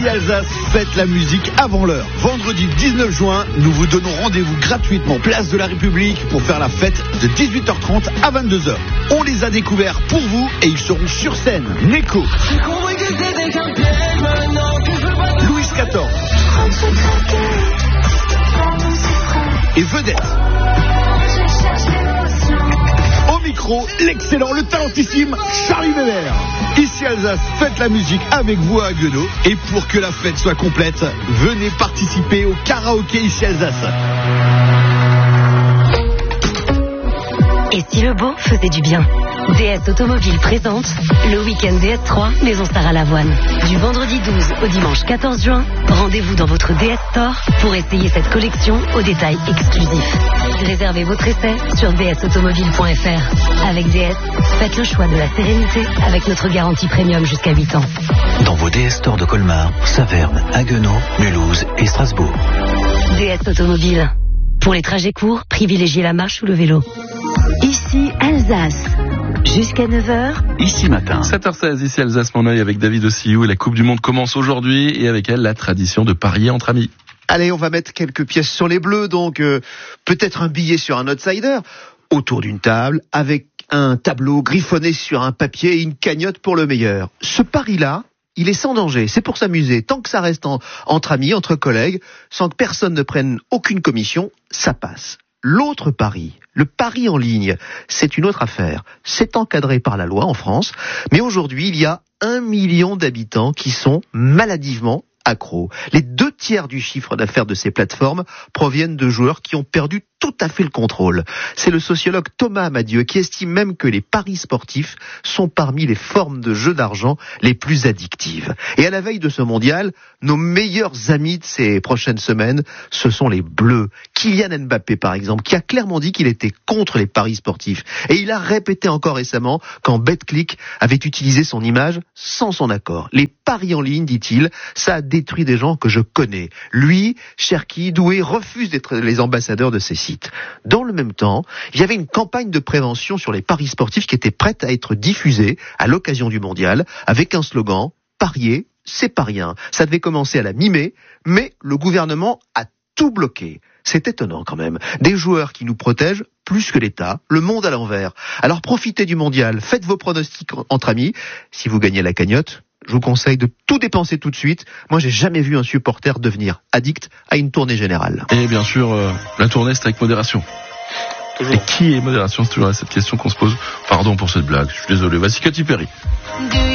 Ici Alsace, faites la musique avant l'heure. Vendredi 19 juin, nous vous donnons rendez-vous gratuitement place de la République pour faire la fête de 18h30 à 22h. On les a découverts pour vous et ils seront sur scène. Neko, Louis XIV et Vedette. Au micro, l'excellent, le talentissime Charlie Weber. Ici Alsace, faites la musique avec vous à Haguenau. Et pour que la fête soit complète, venez participer au karaoké Ici Alsace. Et si le beau faisait du bien? DS Automobile présente le week-end DS3 Maison Sarah Lavoine. Du vendredi 12 au dimanche 14 juin, rendez-vous dans votre DS Store pour essayer cette collection aux détails exclusifs. Réservez votre essai sur dsautomobile.fr. Avec DS, faites le choix de la sérénité avec notre garantie premium jusqu'à 8 ans. Dans vos DS Stores de Colmar, Saverne, Haguenau, Mulhouse et Strasbourg. DS Automobile. Pour les trajets courts, privilégiez la marche ou le vélo. Ici Alsace. Jusqu'à 9h. Ici matin. 7h16, ici Alsace Mon Oeil avec David Ossiou. Et la Coupe du Monde commence aujourd'hui et avec elle la tradition de parier entre amis. Allez, on va mettre quelques pièces sur les bleus, donc peut-être un billet sur un outsider, autour d'une table, avec un tableau griffonné sur un papier et une cagnotte pour le meilleur. Ce pari-là, il est sans danger, c'est pour s'amuser. Tant que ça reste entre amis, entre collègues, sans que personne ne prenne aucune commission, ça passe. L'autre pari, le pari en ligne, c'est une autre affaire. C'est encadré par la loi en France, mais aujourd'hui, il y a 1 million d'habitants qui sont maladivement accros. Les 2/3 du chiffre d'affaires de ces plateformes proviennent de joueurs qui ont perdu tout à fait le contrôle. C'est le sociologue Thomas Amadieu qui estime même que les paris sportifs sont parmi les formes de jeux d'argent les plus addictives. Et à la veille de ce mondial, nos meilleurs amis de ces prochaines semaines, ce sont les Bleus. Kylian Mbappé, par exemple, qui a clairement dit qu'il était contre les paris sportifs. Et il a répété encore récemment quand BetClick avait utilisé son image sans son accord. Les paris en ligne, dit-il, ça a détruit des gens que je connais. Lui, Cherki, Doué, refusent d'être les ambassadeurs de ces sites. Dans le même temps, il y avait une campagne de prévention sur les paris sportifs qui était prête à être diffusée à l'occasion du mondial avec un slogan « Parier, c'est pas rien ». Ça devait commencer à la mi-mai, mais le gouvernement a tout bloqué. C'est étonnant quand même. Des joueurs qui nous protègent plus que l'État, le monde à l'envers. Alors profitez du mondial, faites vos pronostics entre amis. Si vous gagnez la cagnotte, je vous conseille de tout dépenser tout de suite. Moi, j'ai jamais vu un supporter devenir addict à une tournée générale. Et bien sûr, la tournée, c'est avec modération. Toujours. Et qui est modération? C'est toujours cette question qu'on se pose. Pardon pour cette blague, je suis désolé. Voici Katy Perry.